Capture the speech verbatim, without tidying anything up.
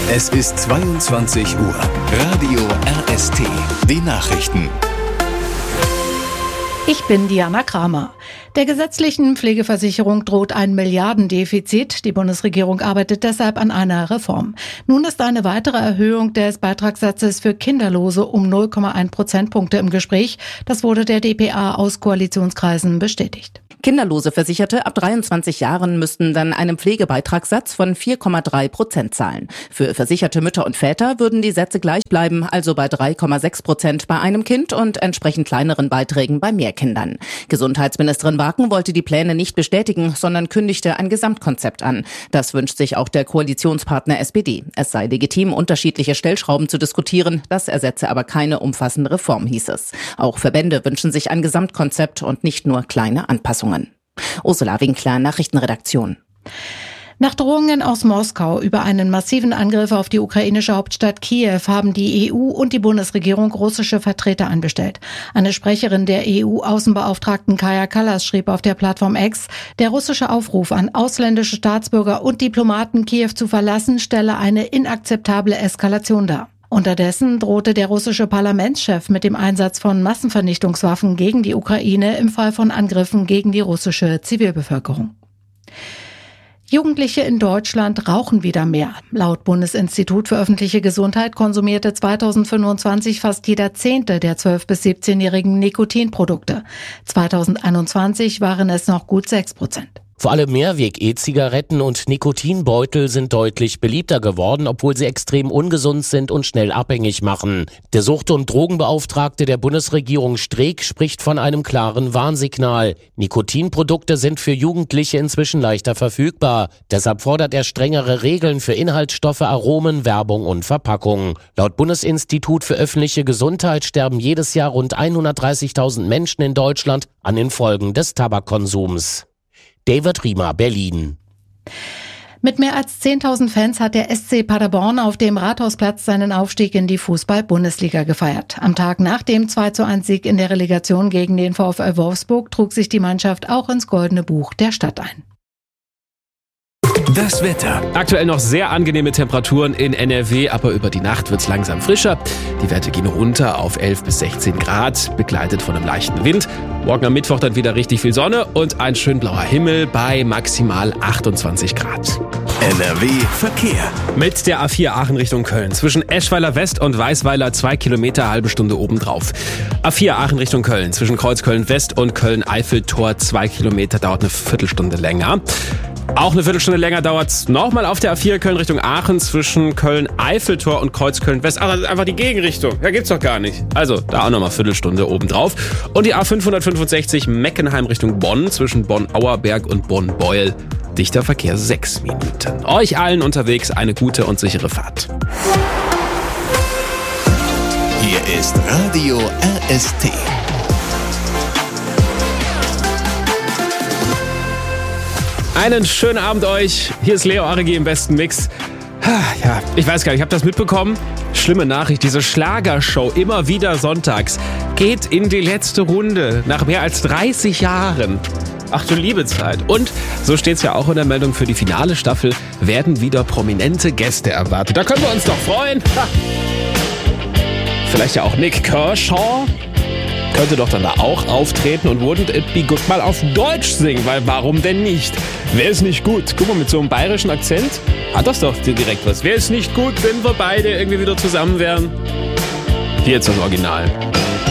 Es ist zweiundzwanzig Uhr. Radio R S T. Die Nachrichten. Ich bin Diana Kramer. Der gesetzlichen Pflegeversicherung droht ein Milliardendefizit. Die Bundesregierung arbeitet deshalb an einer Reform. Nun ist eine weitere Erhöhung des Beitragssatzes für Kinderlose um null Komma eins Prozentpunkte im Gespräch. Das wurde der d p a aus Koalitionskreisen bestätigt. Kinderlose Versicherte ab dreiundzwanzig Jahren müssten dann einen Pflegebeitragssatz von vier Komma drei Prozent zahlen. Für versicherte Mütter und Väter würden die Sätze gleich bleiben, also bei drei Komma sechs Prozent bei einem Kind und entsprechend kleineren Beiträgen bei mehr Kindern. Gesundheitsministerin Waken wollte die Pläne nicht bestätigen, sondern kündigte ein Gesamtkonzept an. Das wünscht sich auch der Koalitionspartner S P D. Es sei legitim, unterschiedliche Stellschrauben zu diskutieren. Das ersetze aber keine umfassende Reform, hieß es. Auch Verbände wünschen sich ein Gesamtkonzept und nicht nur kleine Anpassungen. Ursula Winkler, Nachrichtenredaktion. Nach Drohungen aus Moskau über einen massiven Angriff auf die ukrainische Hauptstadt Kiew haben die E U und die Bundesregierung russische Vertreter einbestellt. Eine Sprecherin der E U-Außenbeauftragten Kaja Kallas schrieb auf der Plattform X, der russische Aufruf an ausländische Staatsbürger und Diplomaten, Kiew zu verlassen, stelle eine inakzeptable Eskalation dar. Unterdessen drohte der russische Parlamentschef mit dem Einsatz von Massenvernichtungswaffen gegen die Ukraine im Fall von Angriffen gegen die russische Zivilbevölkerung. Jugendliche in Deutschland rauchen wieder mehr. Laut Bundesinstitut für öffentliche Gesundheit konsumierte zweitausendfünfundzwanzig fast jeder Zehnte der zwölf- bis siebzehnjährigen Nikotinprodukte. zweitausendeinundzwanzig waren es noch gut sechs Prozent. Vor allem Mehrweg-E-Zigaretten und Nikotinbeutel sind deutlich beliebter geworden, obwohl sie extrem ungesund sind und schnell abhängig machen. Der Sucht- und Drogenbeauftragte der Bundesregierung Streeck spricht von einem klaren Warnsignal. Nikotinprodukte sind für Jugendliche inzwischen leichter verfügbar. Deshalb fordert er strengere Regeln für Inhaltsstoffe, Aromen, Werbung und Verpackung. Laut Bundesinstitut für öffentliche Gesundheit sterben jedes Jahr rund hundertdreißigtausend Menschen in Deutschland an den Folgen des Tabakkonsums. David Riemer, Berlin. Mit mehr als zehntausend Fans hat der S C Paderborn auf dem Rathausplatz seinen Aufstieg in die Fußball-Bundesliga gefeiert. Am Tag nach dem zwei zu eins Sieg in der Relegation gegen den VfL Wolfsburg trug sich die Mannschaft auch ins Goldene Buch der Stadt ein. Das Wetter. Aktuell noch sehr angenehme Temperaturen in N R W, aber über die Nacht wird es langsam frischer. Die Werte gehen runter auf elf bis sechzehn Grad, begleitet von einem leichten Wind. Morgen am Mittwoch dann wieder richtig viel Sonne und ein schön blauer Himmel bei maximal achtundzwanzig Grad. N R W Verkehr. Mit der A vier Aachen Richtung Köln. Zwischen Eschweiler West und Weißweiler zwei Kilometer, halbe Stunde obendrauf. A vier Aachen Richtung Köln. Zwischen Kreuzköln West und Köln-Eiffeltor zwei Kilometer, dauert eine Viertelstunde länger. Auch eine Viertelstunde länger dauert es nochmal auf der A vier Köln Richtung Aachen zwischen Köln-Eiffeltor und Kreuzköln-West. Ach, das ist einfach die Gegenrichtung. Ja, gibt's doch gar nicht. Also, da auch nochmal Viertelstunde obendrauf. Und die A fünfhundertfünfundsechzig Meckenheim Richtung Bonn zwischen Bonn-Auerberg und Bonn-Beuel. Dichter Verkehr sechs Minuten. Euch allen unterwegs eine gute und sichere Fahrt. Hier ist Radio R S T. Einen schönen Abend euch. Hier ist Leo Arregi im besten Mix. Ja, ich weiß gar nicht, habt ihr das mitbekommen? Schlimme Nachricht, diese Schlagershow immer wieder sonntags geht in die letzte Runde nach mehr als dreißig Jahren. Ach du liebe Zeit. Und, so steht's ja auch in der Meldung, für die finale Staffel werden wieder prominente Gäste erwartet. Da können wir uns doch freuen. Ha. Vielleicht ja auch Nick Kershaw. Könnte doch dann da auch auftreten und Wouldn't It Be Good mal auf Deutsch singen, weil warum denn nicht? Wer ist nicht gut? Guck mal, mit so einem bayerischen Akzent hat das doch direkt was. Wer ist nicht gut, wenn wir beide irgendwie wieder zusammen wären? Hier jetzt das Original.